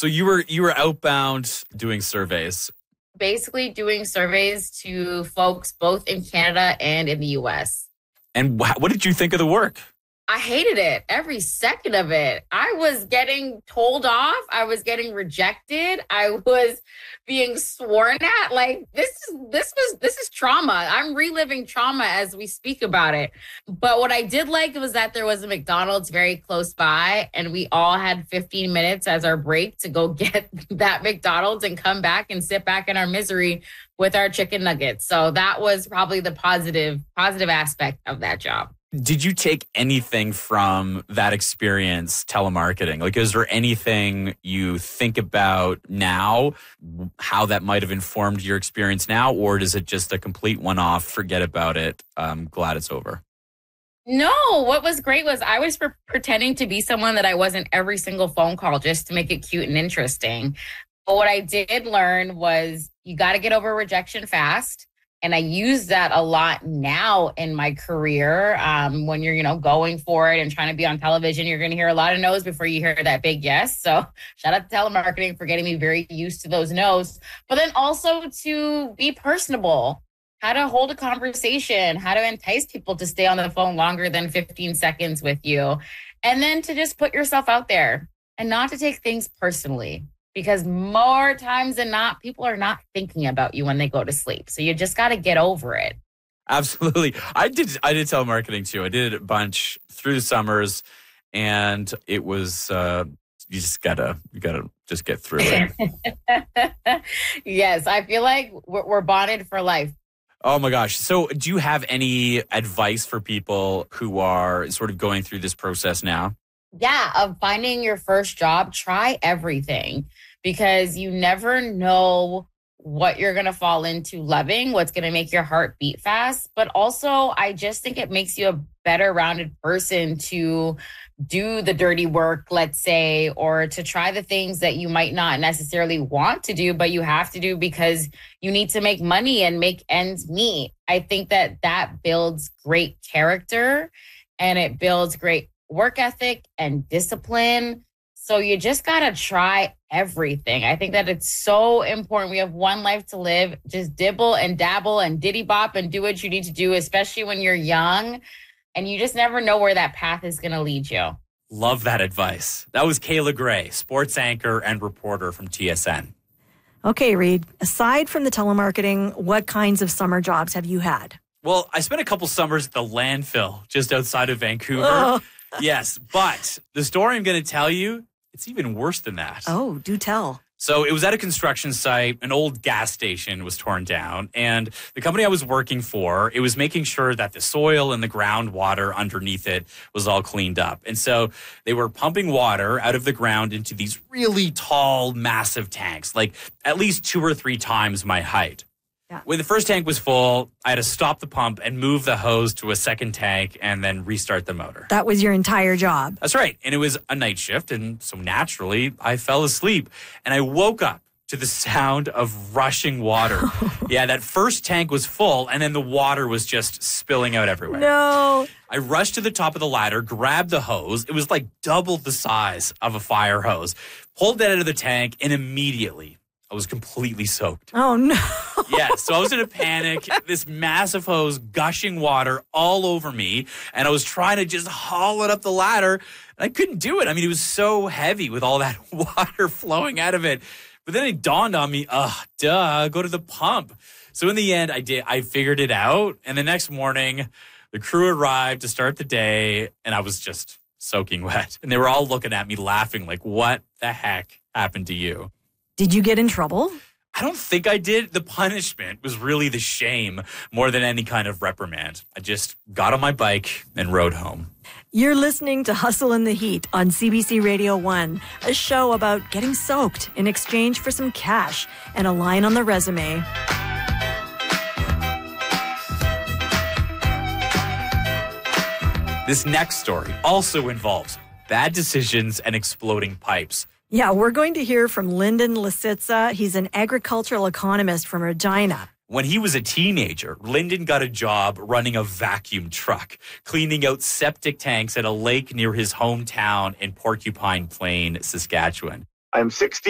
So you were outbound doing surveys. Basically doing surveys to folks both in Canada and in the US. And what did you think of the work? I hated it, every second of it. I was getting told off. I was getting rejected. I was being sworn at. Like this is trauma. I'm reliving trauma as we speak about it. But what I did like was that there was a McDonald's very close by, and we all had 15 minutes as our break to go get that McDonald's and come back and sit back in our misery with our chicken nuggets. So that was probably the positive aspect of that job. Did you take anything from that experience, telemarketing? Like, is there anything you think about now, how that might have informed your experience now, or is it just a complete one-off, forget about it, I'm glad it's over? No, what was great was I was pretending to be someone that I wasn't every single phone call just to make it cute and interesting. But what I did learn was you got to get over rejection fast. And I use that a lot now in my career. When you're, going for it and trying to be on television, you're going to hear a lot of no's before you hear that big yes. So shout out to telemarketing for getting me very used to those no's. But then also to be personable, how to hold a conversation, how to entice people to stay on the phone longer than 15 seconds with you. And then to just put yourself out there and not to take things personally. Because more times than not, people are not thinking about you when they go to sleep. So you just got to get over it. Absolutely. I did telemarketing too. I did it a bunch through the summers, and it was you gotta just get through it. Yes, I feel like we're bonded for life. Oh my gosh. So do you have any advice for people who are sort of going through this process now? Yeah, of finding your first job, try everything because you never know what you're going to fall into loving, what's going to make your heart beat fast. But also, I just think it makes you a better rounded person to do the dirty work, let's say, or to try the things that you might not necessarily want to do, but you have to do because you need to make money and make ends meet. I think that builds great character and it builds great work ethic and discipline. So you just got to try everything. I think that it's so important. We have one life to live. Just dibble and dabble and diddy bop and do what you need to do, especially when you're young. And you just never know where that path is going to lead you. Love that advice. That was Kayla Gray, sports anchor and reporter from TSN. Okay, Reed, aside from the telemarketing, what kinds of summer jobs have you had? Well, I spent a couple summers at the landfill just outside of Vancouver. Oh. Yes, but the story I'm going to tell you, it's even worse than that. Oh, do tell. So it was at a construction site. An old gas station was torn down. And the company I was working for, it was making sure that the soil and the groundwater underneath it was all cleaned up. And so they were pumping water out of the ground into these really tall, massive tanks, like at least 2 or 3 times my height. Yeah. When the first tank was full, I had to stop the pump and move the hose to a second tank and then restart the motor. That was your entire job. That's right. And it was a night shift. And so naturally, I fell asleep. And I woke up to the sound of rushing water. Yeah, that first tank was full and then the water was just spilling out everywhere. No. I rushed to the top of the ladder, grabbed the hose. It was like double the size of a fire hose. Pulled that out of the tank and immediately I was completely soaked. Oh, no. Yeah, so I was in a panic, this massive hose gushing water all over me, and I was trying to just haul it up the ladder, and I couldn't do it. I mean, it was so heavy with all that water flowing out of it. But then it dawned on me, go to the pump. So in the end, I figured it out, and the next morning, the crew arrived to start the day, and I was just soaking wet. And they were all looking at me laughing like, what the heck happened to you? Did you get in trouble? I don't think I did. The punishment was really the shame more than any kind of reprimand. I just got on my bike and rode home. You're listening to Hustle in the Heat on CBC Radio 1, a show about getting soaked in exchange for some cash and a line on the resume. This next story also involves bad decisions and exploding pipes. Yeah, we're going to hear from Lyndon Lisitsa. He's an agricultural economist from Regina. When he was a teenager, Lyndon got a job running a vacuum truck, cleaning out septic tanks at a lake near his hometown in Porcupine Plain, Saskatchewan. I'm 60